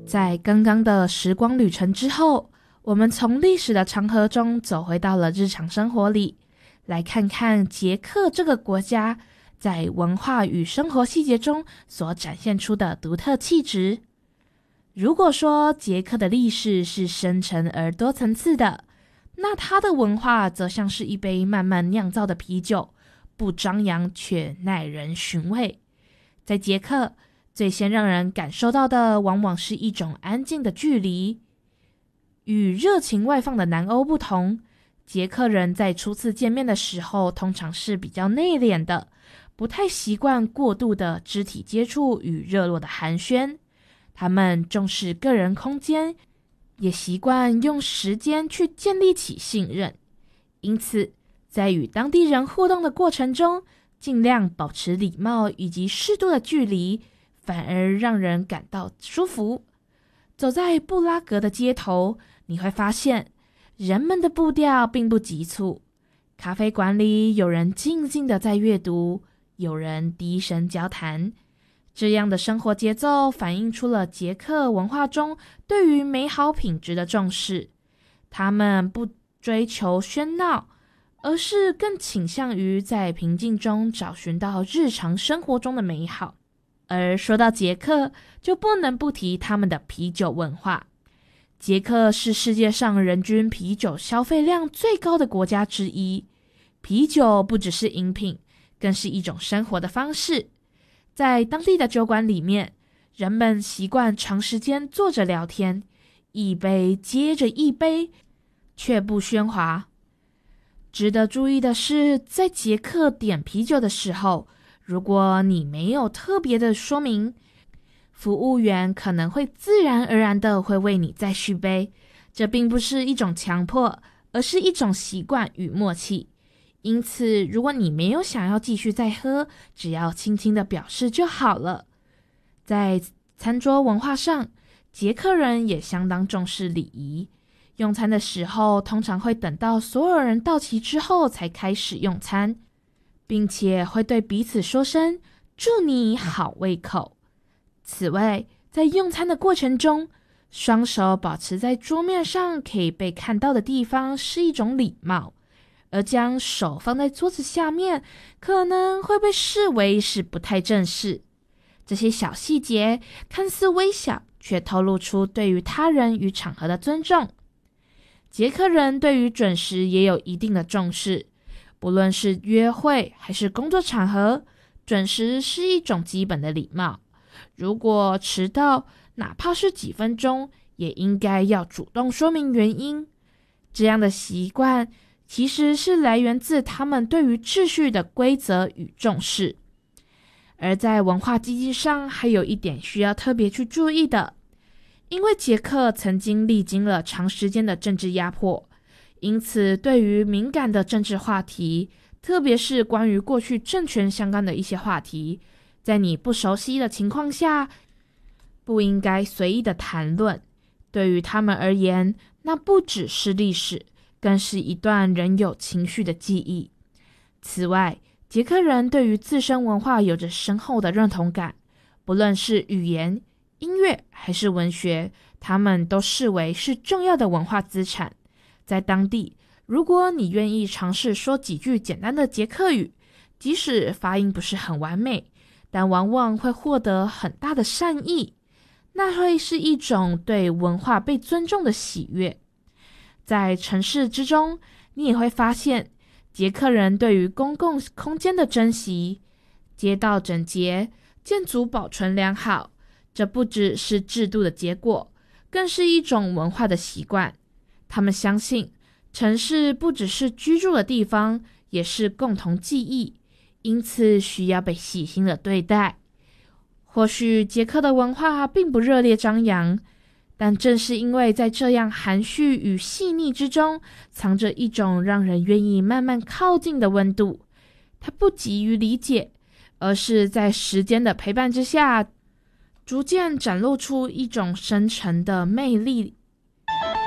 在刚刚的时光旅程之后，我们从历史的长河中走回到了日常生活里，来看看捷克这个国家在文化与生活细节中所展现出的独特气质。如果说捷克的历史是深沉而多层次的，那它的文化则像是一杯慢慢酿造的啤酒，不张扬却耐人寻味。在捷克，最先让人感受到的往往是一种安静的距离。与热情外放的南欧不同，捷克人在初次见面的时候通常是比较内敛的，不太习惯过度的肢体接触与热络的寒暄。他们重视个人空间，也习惯用时间去建立起信任。因此，在与当地人互动的过程中，尽量保持礼貌以及适度的距离，反而让人感到舒服。走在布拉格的街头，你会发现人们的步调并不急促。咖啡馆里有人静静的在阅读，有人低声交谈。这样的生活节奏反映出了捷克文化中对于美好品质的重视。他们不追求喧闹，而是更倾向于在平静中找寻到日常生活中的美好。而说到捷克，就不能不提他们的啤酒文化。捷克是世界上人均啤酒消费量最高的国家之一。啤酒不只是饮品，更是一种生活的方式。在当地的酒馆里面，人们习惯长时间坐着聊天，一杯接着一杯，却不喧哗。值得注意的是，在捷克点啤酒的时候，如果你没有特别的说明，服务员可能会自然而然的会为你再续杯。这并不是一种强迫，而是一种习惯与默契。因此，如果你没有想要继续再喝，只要轻轻的表示就好了。在餐桌文化上，捷克人也相当重视礼仪。用餐的时候，通常会等到所有人到齐之后才开始用餐，并且会对彼此说声祝你好胃口。此外，在用餐的过程中，双手保持在桌面上可以被看到的地方是一种礼貌，而将手放在桌子下面可能会被视为是不太正式。这些小细节看似微小，却透露出对于他人与场合的尊重。捷克人对于准时也有一定的重视，不论是约会还是工作场合，准时是一种基本的礼貌。如果迟到，哪怕是几分钟，也应该要主动说明原因。这样的习惯其实是来源自他们对于秩序的规则与重视。而在文化基地上，还有一点需要特别去注意的，因为捷克曾经历经了长时间的政治压迫，因此对于敏感的政治话题，特别是关于过去政权相关的一些话题，在你不熟悉的情况下，不应该随意的谈论。对于他们而言，那不只是历史，更是一段仍有情绪的记忆。此外，捷克人对于自身文化有着深厚的认同感，不论是语言、音乐还是文学，他们都视为是重要的文化资产。在当地，如果你愿意尝试说几句简单的捷克语，即使发音不是很完美，但往往会获得很大的善意，那会是一种对文化被尊重的喜悦。在城市之中，你也会发现捷克人对于公共空间的珍惜，街道整洁，建筑保存良好，这不只是制度的结果，更是一种文化的习惯。他们相信，城市不只是居住的地方，也是共同记忆，因此需要被细心的对待。或许捷克的文化并不热烈张扬，但正是因为在这样含蓄与细腻之中，藏着一种让人愿意慢慢靠近的温度。它不急于理解，而是在时间的陪伴之下，逐渐展露出一种深沉的魅力